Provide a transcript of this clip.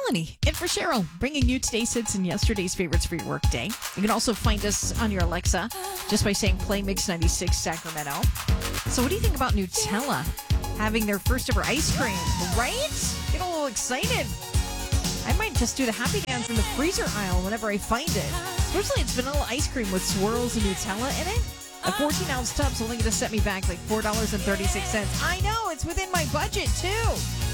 Melanie, in for Cheryl, bringing you today's hits and yesterday's favorites for your workday. You can also find us on your Alexa just by saying Play Mix 96 Sacramento. So what do you think about Nutella having their first ever ice cream, right? Get a little excited. I might just do the happy dance in the freezer aisle whenever I find it. Especially it's vanilla ice cream with swirls and Nutella in it. A 14-ounce tub's only going to set me back like $4.36. I know, it's within my budget too.